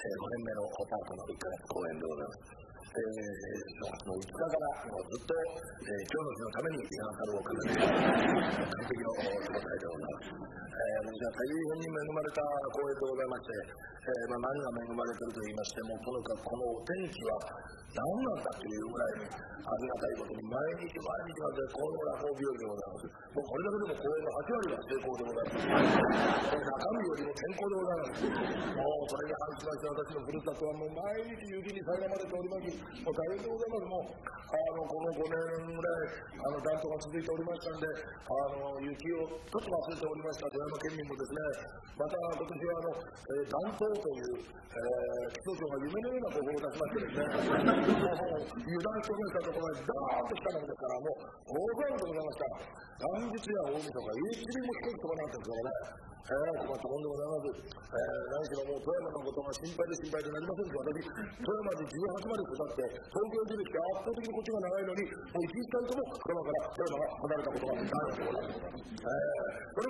5年目のパートの1ヶ月公演でございます。もう5日からずっと、今日の日のためにリハーサルを重ねて完璧の状態でございます。私は大変に恵まれた公演でございまして、何が恵まれていると言いましても、とにかくこのお天気は何なんだというぐらいにありがたいことに毎日までこの落語日和でございます。もうこれだけでも公演の8割は成功でございます。中身よりも健康でございます。もうそれに反しまして私のふるさとはもう毎日雪に苛まれております。もう大変でございます。もうこの5年ぐらい暖冬が続いておりましたんで、雪をちょっと忘れておりました富山県民もですね、また今年は暖冬という、気象庁が夢のような方法を出しましてですね、もう油断しておりましたところにダーンと来たものですから、もう大騒ぎでございました。元日や大晦日一輪も飛行機飛ばなかったですからね。困ったもんでございます。何しろもう富山のことが心配でなりませんし、私富山で18まで育って東京に出てきて圧倒的にこっちが長いのに、もう1日間とも富山から富山が離れたことがないわけでございます。